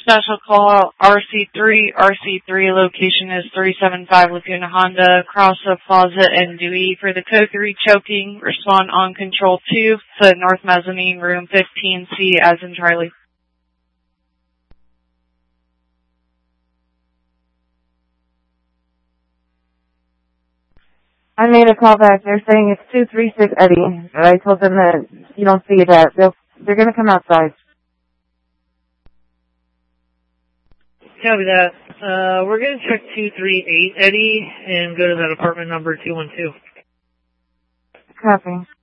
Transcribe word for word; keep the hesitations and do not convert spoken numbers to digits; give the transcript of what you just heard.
Special call R C three. R C three location is three seven five Laguna Honda, Crossa Plaza and Dewey. For the code three choking, respond on control two to North Mezzanine, room fifteen C as in Charlie. I made a call back. They're saying it's two three six Eddie. But I told them that you don't see that. They'll, they're going to come outside. Copy that. Uh, we're going to check two three eight Eddie and go to that apartment number two one two. Copy.